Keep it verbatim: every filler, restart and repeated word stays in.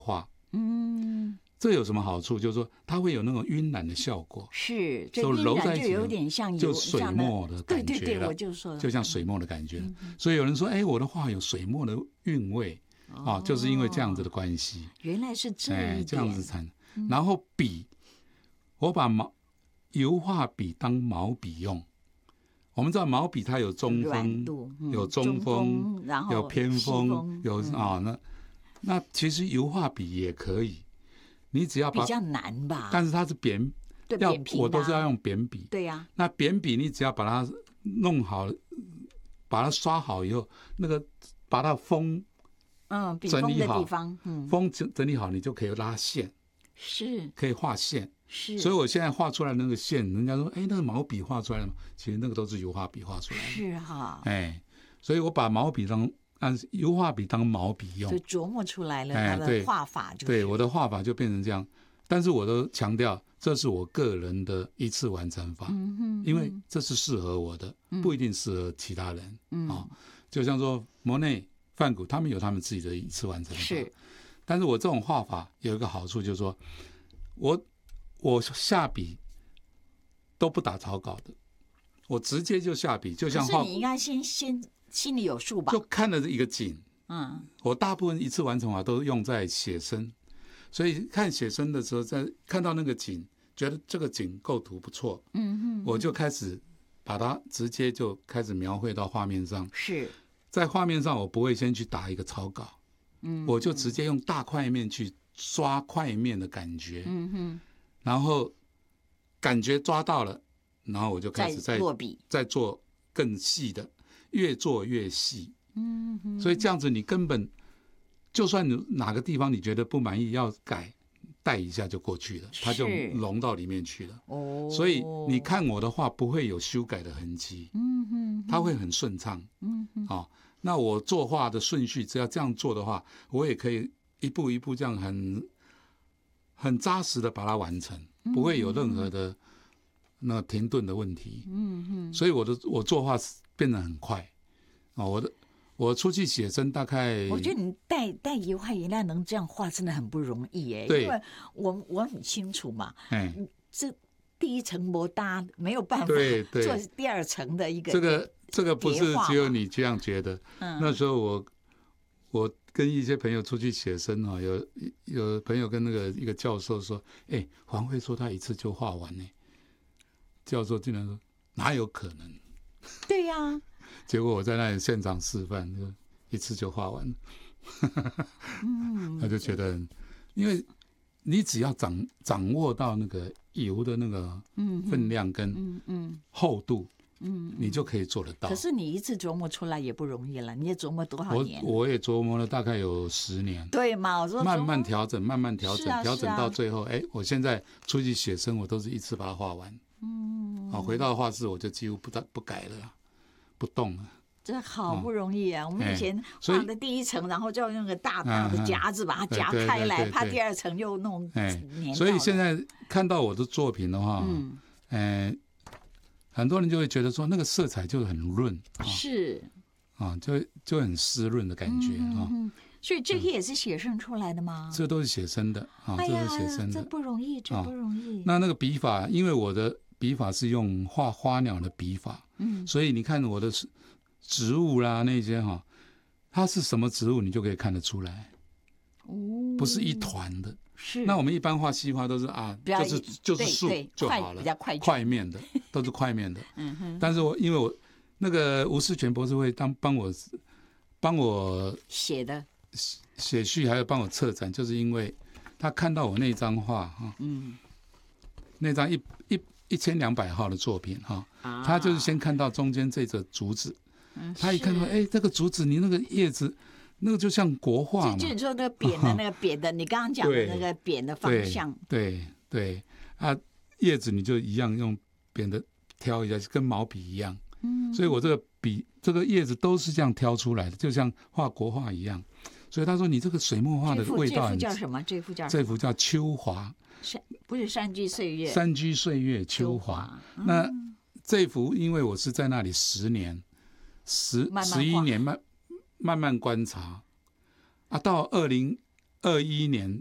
画。 嗯， 这有什么好处？就是说它会有那种晕染的效果， 是，这所以揉在一起就有点像就水墨的感觉了。 对对对，我就说， 就像水墨的感觉了。 嗯、 所以有人说，哎，我的画有水墨的韵味、哦、啊，就是因为这样子的关系。 原来是这一点， 哎、这样子才。然后笔，我把毛油画笔当毛笔用。我们知道毛笔它有中锋、嗯、有中锋， 然后有偏锋， 锋有、嗯、啊那那其实油画笔也可以，你只要把比较难吧， 但是它是扁， 对要扁平的啊、 我都是要用扁笔。 对呀、啊， 那扁笔你只要把它弄好，把它刷好以后，那个把它锋嗯整理好， 地方嗯， 锋整理好，你就可以拉线， 是可以画线。 是， 所以我现在画出来的那个线，人家说，哎，那个毛笔画出来的吗？其实那个都是油画笔画出来的。 是哈， 哎，所以我把毛笔当按油画笔当毛笔用， 就琢磨出来了它的画法、就是。 对，我的画法就变成这样。但是我都强调，这是我个人的一次完成法， 嗯哼， 因为这是适合我的， 嗯、 不一定适合其他人。 嗯， 哦、就像说莫内、梵谷，他们有他们自己的一次完成法。 是， 但是我这种画法有一个好处，就是说我。我下笔都不打草稿的，我直接就下笔，就像画。 可是你应该先先心里有数吧？ 就看了一个景， 嗯， 我大部分一次完成法都用在写生，所以看写生的时候，在看到那个景，觉得这个景构图不错， 嗯哼， 我就开始把它直接就开始描绘到画面上。 是在画面上，我不会先去打一个草稿，嗯，我就直接用大块面去刷块面的感觉， 嗯哼。 然后感觉抓到了，然后我就开始再落笔， 再做更细的，越做越细。 嗯哼， 所以这样子你根本就算哪个地方你觉得不满意要改，带一下就过去了，它就融到里面去了。哦，所以你看我的画不会有修改的痕迹。嗯哼，它会很顺畅。嗯哼，好、哦，那我作画的顺序只要这样做的话，我也可以一步一步这样很。很扎实的把它完成，不会有任何的那停顿的问题。嗯嗯，所以我的我作画变得很快啊！我的我出去写生大概， 我觉得你带带油画颜料能这样画真的很不容易哎， 对， 因为我我很清楚嘛， 哎， 这第一层模搭没有办法对对做第二层的一个这个这个不是只有你这样觉得。嗯，那时候我我。跟一些朋友出去写生啊，有有朋友跟那个一个教授说：“哎，黄慧说他一次就画完呢。”教授竟然说：“哪有可能？” 对呀、啊。 结果我在那里现场示范，就一次就画完了。嗯，他就觉得，因为你只要掌掌握到那个油的那个分量跟厚度。嗯，你就可以做得到。 可是你一次琢磨出来也不容易了，你也琢磨多少年？ 我我也琢磨了大概有十年。 对嘛？我说慢慢调整，慢慢调整， 啊、 调整到最后，哎、啊，我现在出去写生，我都是一次把它画完。嗯，好，回到画室我就几乎不不改了，不动了。 这好不容易啊！嗯、我们以前画的第一层，然后就要用个大大的夹子把它夹开来，怕第二层又弄粘到。 所以现在看到我的作品的话，嗯，呃很多人就会觉得说那个色彩就很润， 是啊，就就很湿润的感觉啊、嗯嗯。所以这些也是写生出来的吗？ 嗯、这都是写生的啊， 哎、 这都是写生的， 这不容易，这不容易。 啊、那那个笔法，因为我的笔法是用画花鸟的笔法，嗯，所以你看我的植物啦那些哈，它是什么植物你就可以看得出来，哦，不是一团的。 是， 那我们一般画西花都是啊，就是就是树就好了， 比较快块面的都是块面的。嗯哼。但是我因为我那个吴世全博士会当帮我帮我写的写序，还有帮我策展，就是因为他看到我那张画哈，嗯，那张一一一千两百号的作品哈，啊、他就是先看到中间这个竹子，嗯、他一看到哎，这个竹子你那个叶子。那个就像国画嘛， 就你说那个扁的那个扁的，你刚刚讲的那个扁的方向， 对 对, 对啊，叶子你就一样用扁的挑一下，跟毛笔一样。嗯，所以我这个笔这个叶子都是这样挑出来的，就像画国画一样。所以他说你这个水墨画的味道很。 这幅叫什么？这幅叫这幅叫秋华， 不是山居岁月。 山居岁月秋华。嗯、那这幅因为我是在那里十年，十十一年慢。慢慢观察啊，到二零二一年